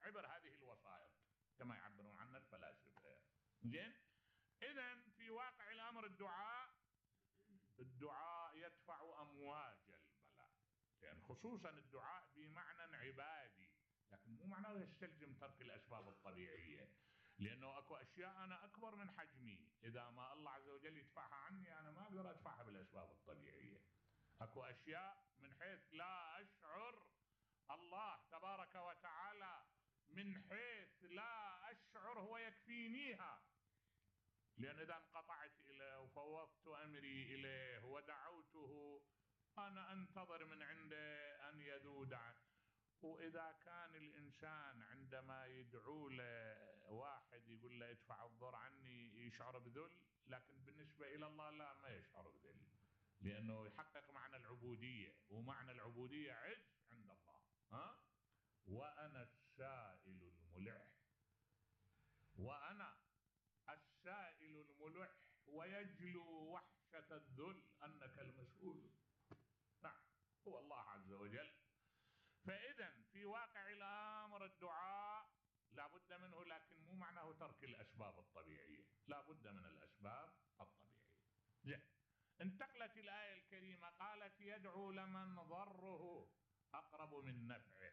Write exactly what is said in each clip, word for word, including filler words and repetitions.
عبر هذه الوسائط كما يعبرون عنها الفلاسفة. زين، إذا في واقع الأمر الدعاء الدعاء يدفع أمواج البلاء، يعني خصوصا الدعاء بمعنى عبادي، لكن مو معناه يستلزم ترك الأسباب الطبيعية، لأنه أكو أشياء أنا أكبر من حجمي، إذا ما الله عز وجل يدفعها عني أنا ما أقدر أدفعها بالأسباب الطبيعية. أكو أشياء من حيث لا أشعر الله تبارك وتعالى، من حيث لا أشعر هو يكفينيها، لأن إذا انقطعت إليه وفوضت أمري إليه ودعوته أنا أنتظر من عنده أن يذود عنه. وإذا كان الإنسان عندما يدعو له واحد يقول له ادفع الضر عني يشعر بذل، لكن بالنسبة إلى الله لا، ما يشعر بذل، لأنه يحقق معنى العبودية، ومعنى العبودية عز عند الله. ها؟ وأنا السائل الملح، وأنا السائل الملح ويجلو وحشة الذل أنك المسؤول. نعم، هو الله عز وجل. فإذا في واقع الأمر الدعاء لا بد منه، لكن مو معناه ترك الأسباب الطبيعية، لا بد من الأسباب الطبيعية. زين، انتقلت الآية الكريمة قالت يدعو لمن ضره أقرب من نفعه.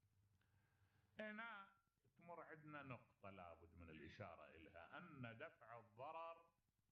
هنا تمر عندنا نقطة لابد من الإشارة إليها، أن دفع الضرر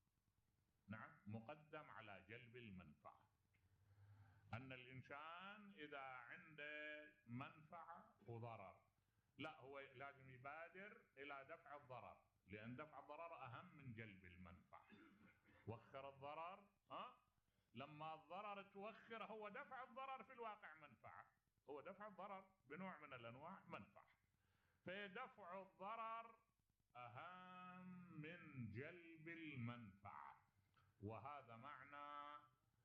نعم مقدم على جلب المنفعة. أن الإنسان إذا عنده منفعة وضرر لا، هو لازم يبادر إلى دفع الضرر، لأن دفع الضرر أهم من جلب المنفعة. وخر الضرر، ها؟ لما الضرر توخر، هو دفع الضرر في الواقع منفعة، هو دفع الضرر بنوع من الأنواع منفعة. فدفع الضرر أهم من جلب المنفعة، وهذا معنى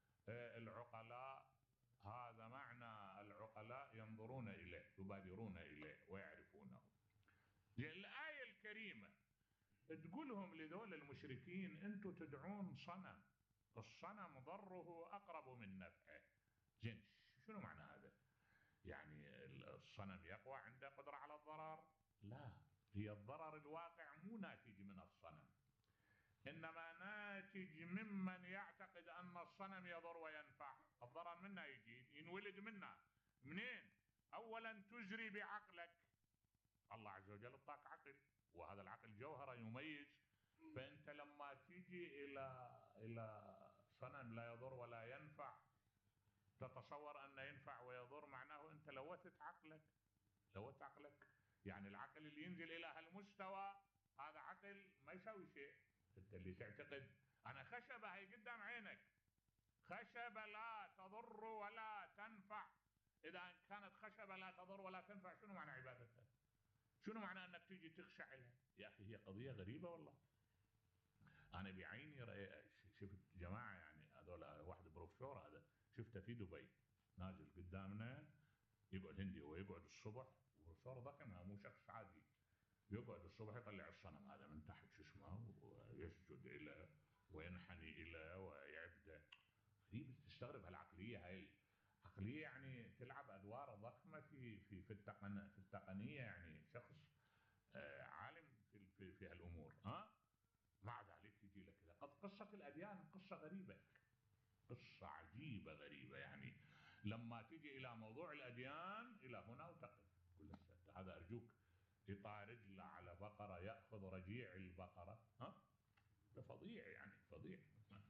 العقلاء، هذا معنى العقلاء ينظرون إليه، يبادرون إليه ويعرفونه. الآية الكريمة تقولهم لذول المشركين أنتم تدعون صنم، الصنم ضره أقرب من نفعه. زين، شنو معنى هذا؟ يعني الصنم يقوى عنده قدرة على الضرر؟ لا، هي الضرر الواقع مو ناتج من الصنم، إنما ناتج ممن يعتقد أن الصنم يضر وينفع. الضرر منه يجي، ينولد منه. منين؟ أولا تجري بعقلك، الله عز وجل اعطاك عقل، وهذا العقل جوهرة يميز. فأنت لما تيجي إلى إلى صنم لا يضر ولا ينفع تتصور أنه ينفع ويضر، معناه أنت لوثت عقلك، لوثت عقلك. يعني العقل اللي ينزل إلى هالمستوى هذا عقل ما يسوي شيء. أنت اللي تعتقد أنا خشبة هي قدام عينك، خشبة لا تضر ولا تنفع، إذا كانت خشبة لا تضر ولا تنفع شنو معنى عبادتها؟ شنو معنى أنك تيجي تخشع لها؟ يا أخي هي قضية غريبة والله. أنا بعيني شفت جماعة، يعني هذول واحد بروفيسور هذا شفته في دبي نازل قدامنا، يقعد هندي، هو يقعد الصبح، بروفيسور ضخم مو شخص عادي، يقعد الصبح يطلع الصنم هذا من تحت شو اسمه ويسجد له وينحني إليه ويعبده. غريب، تستغرب هالعقلية هاي، عقلية يعني تلعب أدوار ضخمة في في في التقن في التقنية، يعني شخص آه عالم في في, في هالأمور. ها، مع ذلك تجي لك كذا. قد قصة الأديان قصة غريبة، قصة عجيبة غريبة. يعني لما تيجي إلى موضوع الأديان إلى هنا وتقف، كل هذا أرجوك يطع رجله على بقرة يأخذ رجيع البقرة، ها؟ ده فظيع، يعني فظيع،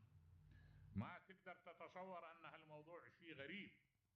ما تقدر تتصور أن هالموضوع شيء غريب.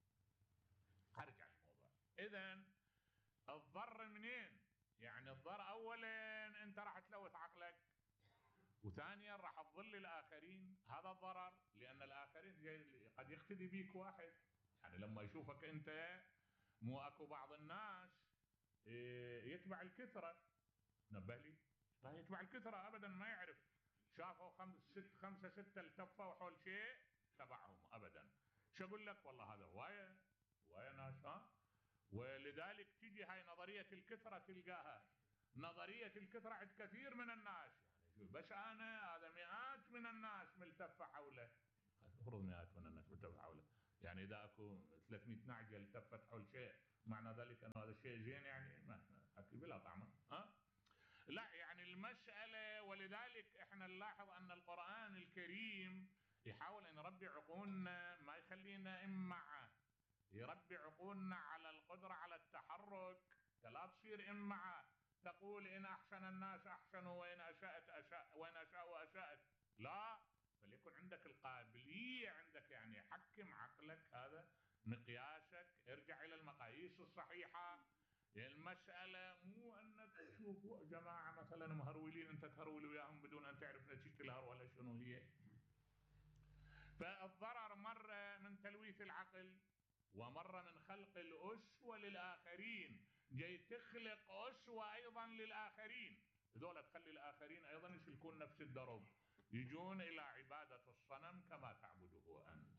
أرجع للموضوع. إذن الضر منين؟ يعني الضر أولا أنت راح تلوث عقلك، وثانيا راح تضل الآخرين، هذا الضرر، لأن الآخرين قد يقتدي بيك واحد، يعني لما يشوفك أنت، مو أكو بعض الناس يتبع الكثرة، نبه لي، يتبع الكثرة أبدا ما يعرف، شافوا خمس ست خمسة ستة التفوا حول شيء تبعهم أبدا. شو أقول لك؟ والله هذا هواية هواية ناس. ها، ولذلك تجي هاي نظرية الكثرة تلقاها نظرية الكثرة عند كثير من الناس، يعني بس أنا هذا مئات من الناس ملتفة حوله، المفروض مئات من الناس ملتفة حوله، يعني إذا أكو ثلاثمئة نعجة التفت حول شيء معنى ذلك أن هذا الشيء زين؟ يعني ما حكي بلا طعمة. أه؟ لا، يعني المسألة، ولذلك احنا نلاحظ أن القرآن الكريم يحاول أن يربي عقولنا، ما يخلينا إمعة، يربي عقولنا على القدرة على التحرك. لا تصير إمعة تقول إن أحسن الناس أحسنوا وإن أسأت أساء وإن أساءوا أساءت، لا، فليكن عندك القابلية، عندك يعني حكم عقلك، هذا مقياسك، ارجع إلى المقاييس الصحيحة. المسألة مو أنك تشوف جماعة مثلا مهرولين أنت تهرول وياهم بدون أن تعرف نتيجة الهرولة شنو هي. فالضرر مرة من تلويث العقل ومرة من خلق الأسوة للآخرين، جاي تخلق أسوة أيضا للآخرين، ذولا تخلي الآخرين أيضا يسلكون نفس الدرب، يجون إلى عبادة الصنم كما تعبده أنت.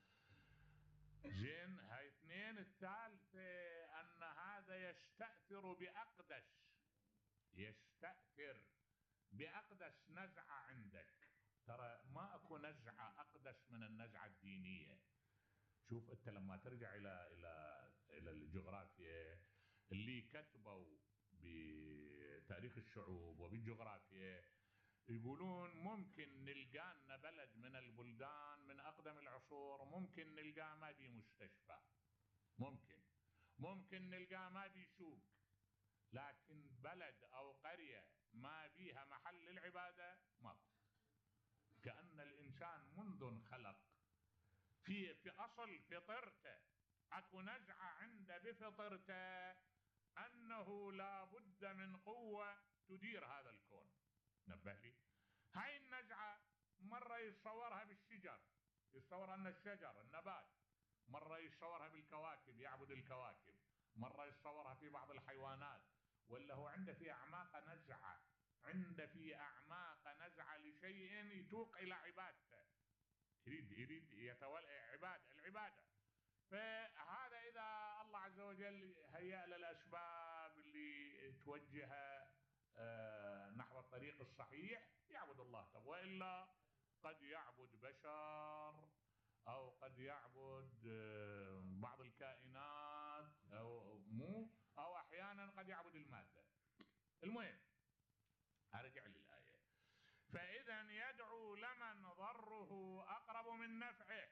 زين، هاي اثنين. الثالثة أن هذا يستأثر بأقدس يستأثر بأقدس نزعة عندك. ترى ما أكو نزعة أقدس من النزعة الدينية. شوف أنت لما ترجع إلى إلى إلى الجغرافيا، اللي كتبوا بتاريخ الشعوب وبالجغرافيا يقولون ممكن نلقى لنا بلد من البلدان من أقدم العصور ممكن نلقاه ما بي مستشفى، ممكن ممكن نلقاه ما بي سوق، لكن بلد أو قرية ما بيها محل للعبادة ماكو. كأن الإنسان منذ انخلق في في أصل فطرته، أكو نزعة عنده بفطرته أنه لا بد من قوة تدير هذا الكون. نبه لي، هاي النزعة مرة يتصورها بالشجر، يتصور أن الشجر النبات، مرة يتصورها بالكواكب يعبد الكواكب، مرة يتصورها في بعض الحيوانات، ولا هو عنده في أعماق نزعة، عنده في أعماق نزعة لشيء يتوق إلى عبادته، يريد يريد يتولى عبادة العبادة. فهذا إذا الله عز وجل هيأ له الأسباب اللي توجهه نحو الطريق الصحيح يعبد الله، وإلا قد يعبد بشر أو قد يعبد بعض الكائنات أو مو أو أحيانا قد يعبد المادة. المهم أرجع للآية. فإذا يدعو لمن ضره أقرب من نفعه،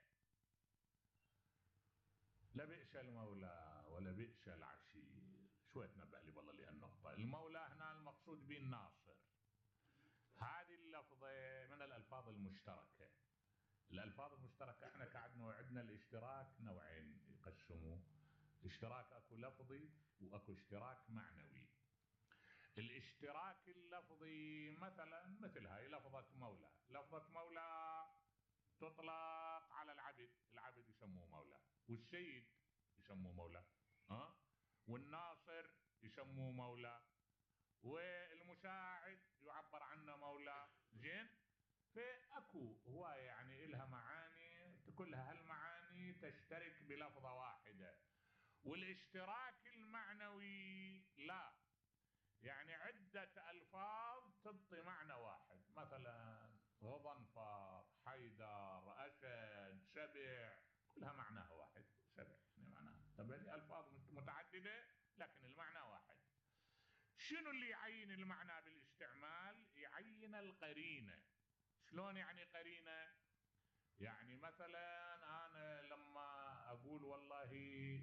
لبئس المولى ولبئس العشير. شوية تنبه لي والله لهالنقطة. المولى هنا المقصود به الناصر. هذه اللفظة من الألفاظ المشتركة. الألفاظ المشتركة احنا كعدنا عندنا الاشتراك نوعين يقسموه، اشتراك اكو لفظي واكو اشتراك معنوي. الاشتراك اللفظي مثلا مثل هاي لفظة مولى، لفظة مولى تطلق على العبد، العبد يسموه مولى، والسيد يسموه مولى، ها، والناصر يسموه مولى، والمساعد يعبر عنه مولى. زين، فاكو هواية يعني إلها معاني، كلها هالمعاني تشترك بلفظة واحدة. والاشتراك المعنوي لا، يعني عدة ألفاظ تعطي معنى واحد، مثلا غضنفر، حيدر، أسد، سبع، كلها معناها واحد. سبع معناها، طبعا ألفاظ متعددة لكن المعنى واحد. شنو اللي يعين المعنى بالاستعمال؟ يعين القرينة. شلون يعني قرينة؟ يعني مثلا أنا لما أقول والله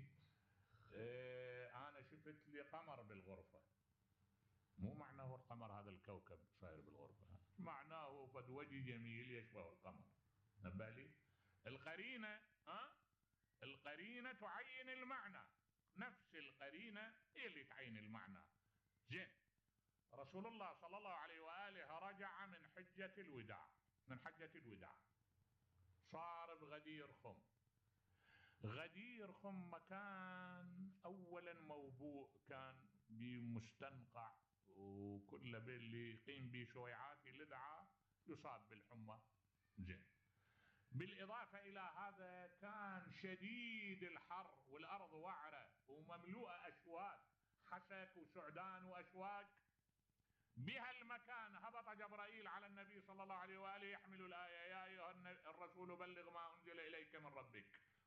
إيه أنا شفت لي قمر بالغرفة، مو معناه القمر هذا الكوكب صاير بالغرفة، معناه فد وجه جميل يشبه القمر. نبه لي، القرينة ها، القرينة تعين المعنى، نفس القرينة هي اللي تعين المعنى. زين، رسول الله صلى الله عليه وآله رجع من حجة الوداع، من حجة الوداع صار بغدير خم. غدير خم مكان أولا موبوء كان بمستنقع، وكل اللي يقيم به شويعات لدعة يصاب بالحمى. زين، بالإضافة إلى هذا كان شديد الحر والأرض وعرة ومملوءة أشواك، حسك وسعدان وأشواك. بها المكان هبط جبرائيل على النبي صلى الله عليه وآله يحمل الآية: يا أيها الرسول بلغ ما أنزل إليك من ربك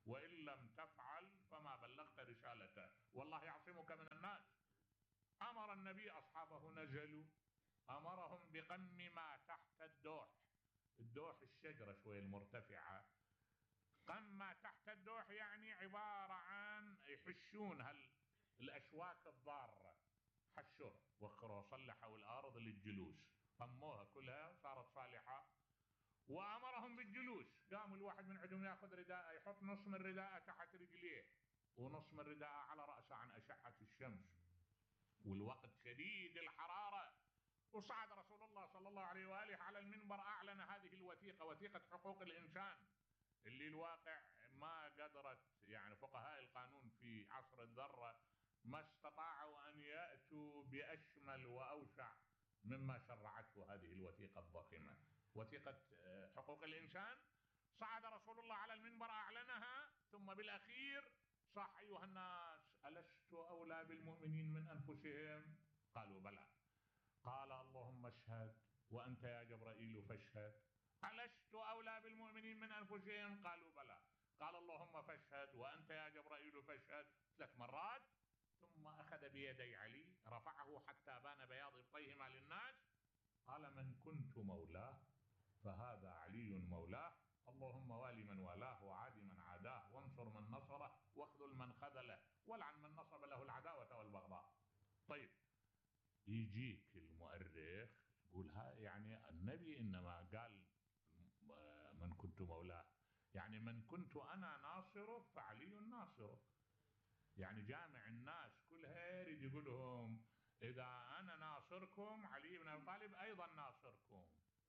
وإن لم تفعل فما بلغت رسالته والله يعصمك من الناس. أمر النبي أصحابه، نزلوا، أمرهم بقم ما تحت الدوح. الدوح الشجرة شوية المرتفعة، قم ما تحت الدوح يعني عبارة عن يحشون هال الأشواك الضارة، حشوها وخروها صلحوا الأرض للجلوس، قموها كلها صارت صالحة. وأمرهم بالجلوس، قام الواحد من عندهم ياخذ رداءه، يحط نص من رداءه تحت رجليه ونص من رداءه على رأسه عن أشعة الشمس، والوقت شديد الحرارة. وصعد رسول الله صلى الله عليه وآله على المنبر، أعلن هذه الوثيقة، وثيقة حقوق الإنسان، اللي الواقع ما قدرت يعني فقهاء القانون في عصر الذرة ما استطاعوا أن يأتوا بأشمل وأوسع مما شرعته هذه الوثيقة الضخمة، وثيقة حقوق الإنسان. صعد رسول الله على المنبر أعلنها، ثم بالأخير صح: أيها الناس ألست أولى بالمؤمنين من أنفسهم؟ قالوا بلى. قال: اللهم اشهد وأنت يا جبرائيل فاشهد. ألست أولى بالمؤمنين من أنفسهم؟ قالوا بلى. قال: اللهم فاشهد وأنت يا جبرائيل فاشهد ثلاث مرات. ثم أخذ بيدي علي رفعه حتى بان بياض إبطيهما للناس، قال: من كنت مولاه فهذا علي مولاه، اللهم والي من والاه وعاد من عاداه وانصر من نصره واخذل من خذله والعن من نصب له العداوة والبغضاء. طيب، يجيك المؤرخ يقول ها يعني النبي إنما قال من كنت مولاه، يعني من كنت أنا ناصره فعلي ناصره، يعني جامع الناس كلها يريد يقول لهم إذا أنا ناصركم علي بن أبي طالب أيضا ناصركم.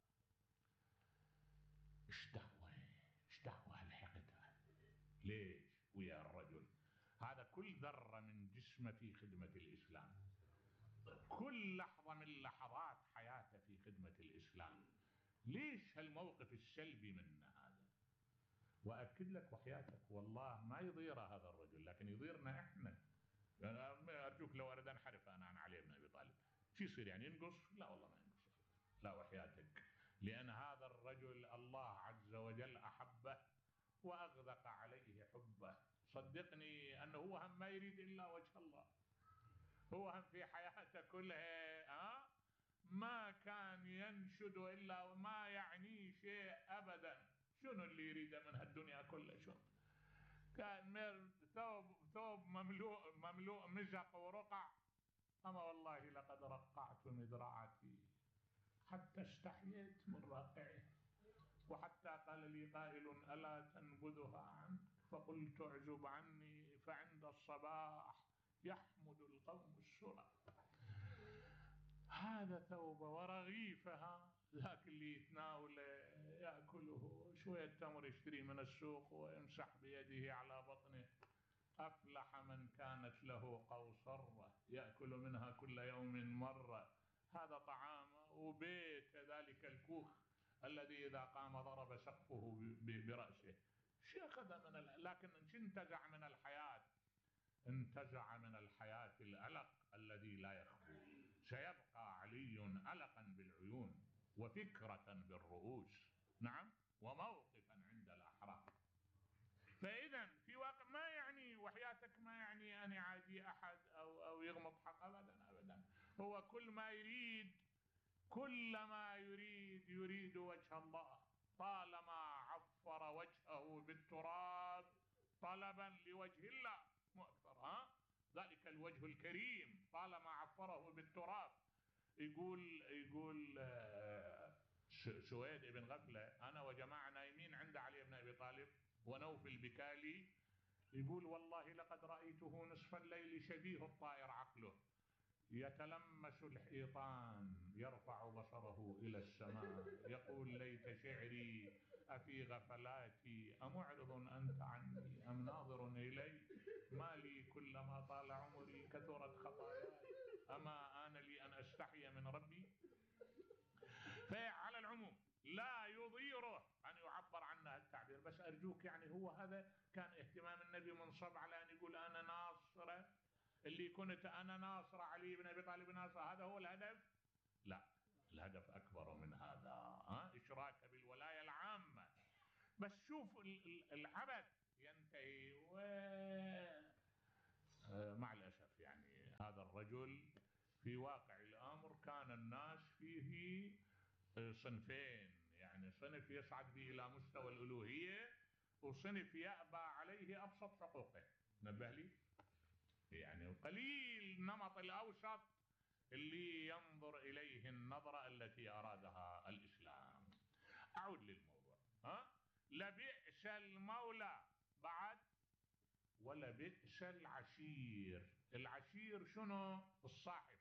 ايش دعوة ايش دعوة الحقدها؟ ليش ويا الرجل هذا كل ذرة من جسمه في خدمة الإسلام، كل لحظة من لحظات حياته في خدمة الإسلام، ليش هالموقف السلبي منه هذا؟ وأكد لك وحياتك والله ما يضيره هذا الرجل، لكن يضيرنا إحنا. أنا أرجوك لو أريد أنحرف أنا عن علي بن أبي طالب شو يصير يعني ينقص؟ لا والله ما ينقص، لا وحياتك، لأن هذا الرجل الله عز وجل أحبه وأغدق عليه حبه. صدقني أنه هو هم ما يريد إلا وجه الله، هو هم في حياته كلها أه؟ ما كان ينشد إلا وما يعنيه شيء أبدا. شنو اللي يريده من هالدنيا كلها؟ شنو كان ثوب ثوب مملوء مملوء مزق ورقع، أما والله لقد رقعت مذرعتي حتى استحييت من راقعه، وحتى قال لي قائل: ألا تنبذها عنك؟ فقلت: اعزب عني فعند الصباح يحمد القوم السرى. هذا ثوبه ورغيفها، ذاك اللي يتناوله يأكله شوية تمر يشتري من السوق ويمسح بيده على بطنه. أفلح من كانت له قوصرة يأكل منها كل يوم مرة، هذا طعامه. وبيت ذلك الكوخ الذي إذا قام ضرب سقفه برأسه. شو أخذ من ال... لكن انتزع من الحياة، انتزع من الحياة الألق الذي لا يخفو. سيبقى علي ألقا بالعيون وفكرة بالرؤوس، نعم، وموقفا عند الأحرار. فإذا في واقع ما يعني وحياتك ما يعني أن يعادي أحد أو أو يغمض حق، أبدا أبدا. هو كل ما يريد كل ما يريد يريد وجه الله، طالما عفر وجهه بالتراب طلبا لوجه الله، مو أكثر. ها ذلك الوجه الكريم طالما عفره بالتراب. يقول يقول سويد بن غفلة: أنا وجماعة نايمين عند علي بن أبي طالب ونوفل بكالي، يقول: والله لقد رأيته نصف الليل شبيه الطائر عقله يتلمس الحيطان يرفع بصره إلى السماء يقول: ليت شعري أفي غفلاتي أمعرض أنت عني أم ناظر إلي؟ ما لي كلما طال عمري كثرت خطاياي أما آن لي أن أستحي من ربي؟ فعلى العموم لا يضيره أن يعبر عنه التعبير، بس أرجوك يعني هو هذا كان اهتمام النبي منصب على أن يقول أنا ناصره، اللي كنت أنا ناصر علي بن أبي طالب ناصر، هذا هو الهدف؟ لا، الهدف أكبر من هذا. ها إشراك بالولاية العامة. بس شوف العبث، ينتهي. و مع الأسف يعني هذا الرجل في واقع الأمر كان الناس فيه صنفين، يعني صنف يصعد به إلى مستوى الألوهية، وصنف يأبى عليه أبسط حقوقه. نبه لي يعني قليل النمط الأوسط اللي ينظر إليه النظرة التي أرادها الإسلام. أعود للموضوع. ها لبئس المولى بعد ولبئس العشير. العشير شنو؟ الصاحب.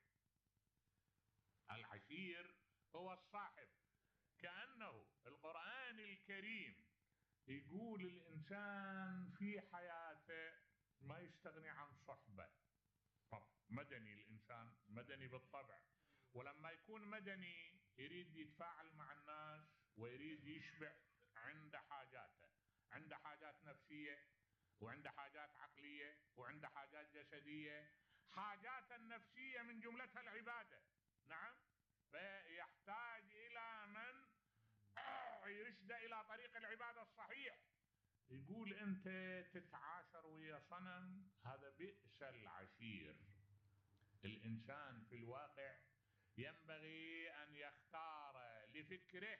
العشير هو الصاحب. كأنه القرآن الكريم يقول الإنسان في حياته ما يستغني عن صحبة. طب مدني، الإنسان مدني بالطبع، ولما يكون مدني يريد يتفاعل مع الناس ويريد يشبع عند حاجاته. عنده حاجات نفسية، وعنده حاجات عقلية، وعنده حاجات جسدية. حاجات النفسية من جملتها العبادة، نعم، فيحتاج إلى من يرشد إلى طريق العبادة الصحيح. يقول أنت تتعاشر ويا صنم، هذا بئس العشير. الإنسان في الواقع ينبغي أن يختار لفكره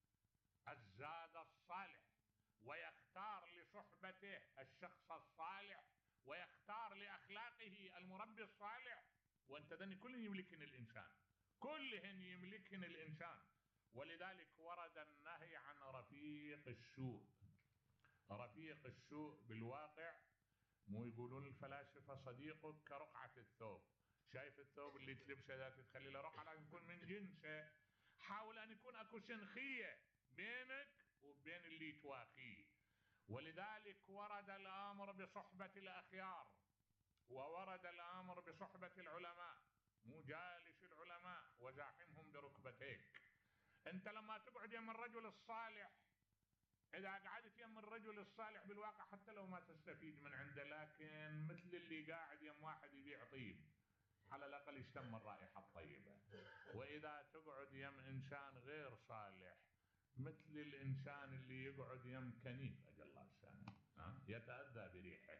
الزاد الصالح، ويختار لصحبته الشخص الصالح، ويختار لأخلاقه المربي الصالح. وأنت ذني كلهن يملكن الإنسان، كلهن يملكن الإنسان. ولذلك ورد النهي عن رفيق السوء. رفيق السوء بالواقع، مو يقولون الفلاسفة صديقك كرقعة الثوب. شايف الثوب اللي تلبسه ذا تخلي له رقعة، لازم يكون من جنسه. حاول أن يكون أكو سنخية بينك وبين اللي تواخيه. ولذلك ورد الأمر بصحبة الأخيار، وورد الأمر بصحبة العلماء. مو جالس العلماء وزاحمهم بركبتيك. أنت لما تقعد يم الرجل الصالح، إذا قعدت يم الرجل الصالح بالواقع حتى لو ما تستفيد من عنده، لكن مثل اللي قاعد يم واحد يبيع طيب، على الأقل يشتم الرائحة الطيبة. وإذا تقعد يم إنسان غير صالح، مثل الإنسان اللي يقعد يم كنيف أجل الله السنة، يتأذى بريحه.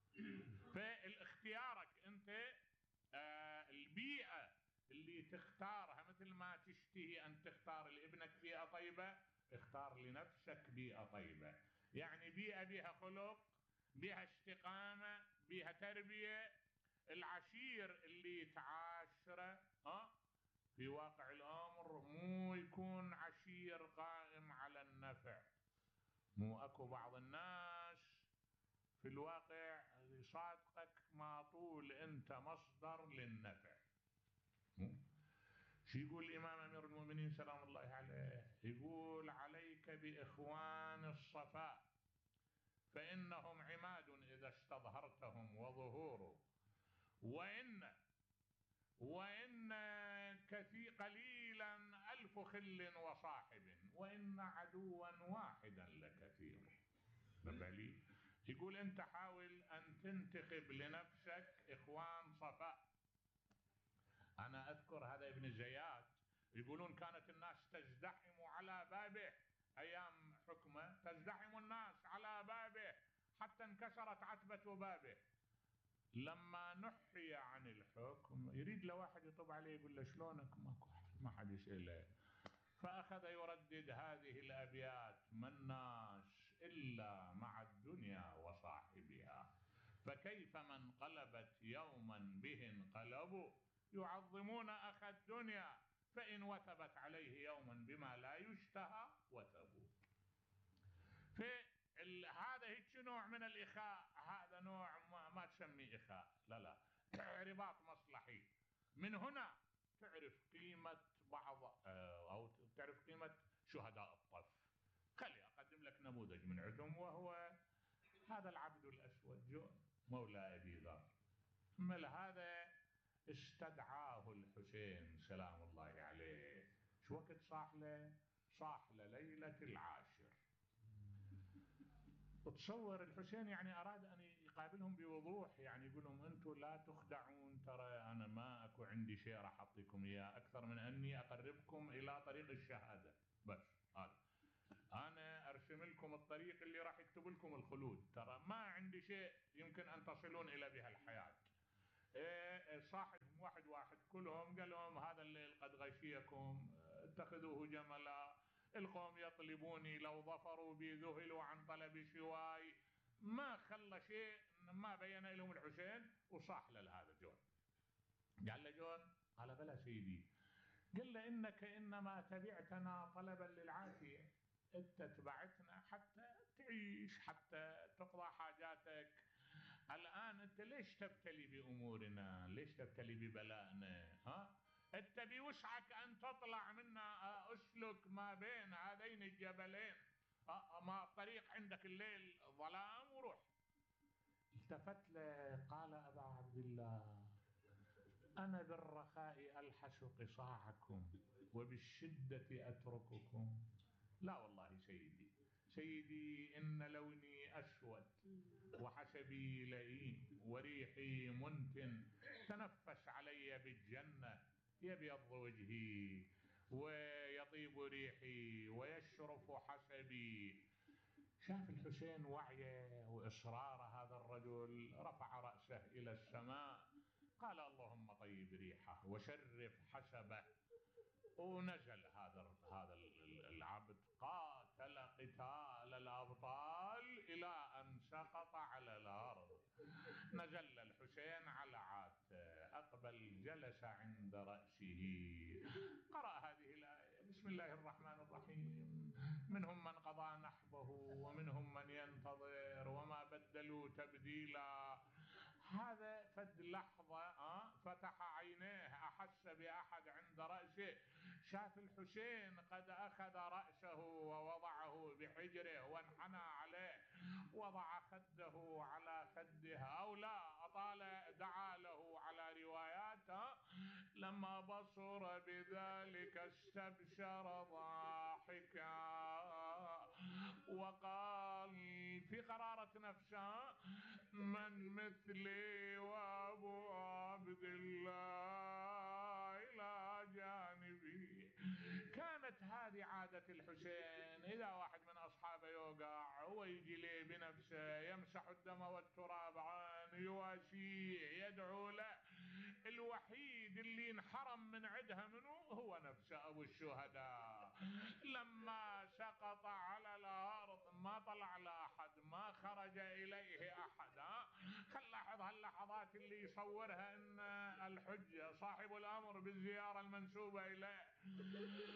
فالاختيارك أنت، آه البيئة اللي تختارها، مثل ما تشتهي أن تختار لابنك بيئة طيبة، اختار لنفسك بيئة طيبة. يعني بيئة بها خلق، بها استقامة، بها تربية. العشير اللي تعاشره ها في واقع الأمر مو يكون عشير قائم على النفع. مو أكو بعض الناس في الواقع يصادقك ما طول أنت مصدر للنفع. شو يقول الإمام أمير المؤمنين سلام الله عليه؟ يقول عليك بإخوان الصفاء، فإنهم عماد إذا استظهرتهم وظهور، وإن وإن كثير قليلا ألف خل وصاحب، وإن عدوا واحدا لكثير. بالي يقول أنت حاول أن تنتخب لنفسك إخوان صفاء. أنا أذكر هذا ابن زياد، يقولون كانت الناس تزدحم على بابه أيام حكمه، تزدحم الناس على بابه حتى انكسرت عتبة بابه. لما نحي عن الحكم يريد له واحد يطب عليه يقول له شلونك، ماكو ما حد يسأله. فأخذ يردد هذه الأبيات: ما الناس إلا مع الدنيا وصاحبها، فكيف من قلبت يوما به انقلبوا، يعظمون أخ الدنيا فإن وثبت عليه يوما بما لا يشتهى وثبوا. هذا هيك نوع من الإخاء. هذا نوع ما, ما تسميه إخاء، لا لا، رباط مصلحي. من هنا تعرف قيمة بعض أو تعرف قيمة شهداء الطف. خلي أقدم لك نموذج من عندهم، وهو هذا العبد الأسود جون مولى أبي ذر. مل هذا استدعاه الحسين سلام الله عليه. شو وقت صاح له؟ صاح له ليلة العاشر. تصور الحسين يعني أراد أن يقابلهم بوضوح، يعني يقول لهم أنتم لا تخدعون، ترى أنا ما أكو عندي شيء راح أعطيكم إياه أكثر من أني أقربكم إلى طريق الشهادة. بس هذا أنا أرسل ارسم لكم الطريق اللي راح يكتب لكم الخلود، ترى ما عندي شيء يمكن ان تصلون الى بها الحياه. إيه، صاحبهم واحد واحد كلهم قال لهم هذا الليل قد غشيكم، اتخذوه جملا، القوم يطلبوني لو ظفروا بي ذهلوا عن طلب شواي. ما خلى شيء ما بين لهم الحسين، وصاح لهذا جون. قال له جون، قال بلى سيدي، قال له إنك إنما تبعتنا طلبا للعافية، أنت تبعتنا حتى تعيش، حتى تقضى حاجاتك. الآن أنت ليش تبتلي بأمورنا؟ ليش تبتلي ببلائنا؟ ها؟ أنت بوسعك أن تطلع منا، أسلك ما بين هذين الجبلين، ما الطريق عندك الليل ظلام، وروح. التفت له قال أبا عبد الله، أنا بالرخاء ألحس قصاعكم وبالشدة أترككم. لا والله سيدي، سيدي إن لوني أسود وحسبي لئيم وريحي منتن، تنفس علي بالجنة، يبيض وجهي ويطيب ريحي ويشرف حسبي. شاف الحسين وعيه وإصرار هذا الرجل، رفع رأسه إلى السماء، قال اللهم طيب ريحه وشرف حسبه. ونزل هذا هذا العبد، قاتل قتال الأبطال إلى أن سقط على الأرض. نزل الحسين على عاته، أقبل جلس عند رأسه، قرأ هذه الآية: بسم الله الرحمن الرحيم، منهم من قضى نحبه ومنهم من ينتظر وما بدلوا تبديلا. هذا فد لحظة أه فتح عينيه، أحس بأحد عند رأسه، شاف الحسين قد أخذ رأسه ووضعه بحجره وانحنى عليه، وضع خده على خدها أو لا أطال، دعا له على رواياته. لما بصر بذلك استبشر ضاحكا وقال في قرارة نفسه: من مثلي وأبو عبد الله إلى جانبي. كانت هذه عادة الحسين، إذا واحد من أصحابه يوقع هو يجي ليه بنفسه، يمسح الدم والتراب عنه، يواسيه، يدعو له. الوحيد اللي انحرم من عدها منه هو نفسه أبو الشهداء. لما سقط على الأرض ما طلع لأحد، ما خرج إليه أحد. خل لاحظ هاللحظات اللي يصورها إن الحجة صاحب الأمر بالزيارة المنسوبة إليه.